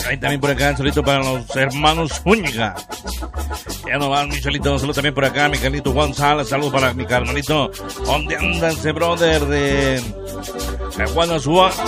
Ahí también por acá, saludito para los hermanos Zúñiga. Ya no van, Michelito. Saludos también por acá, Miguelito González. Saludos para mi carnalito. ¿Dónde anda ese brother de Guadalajara?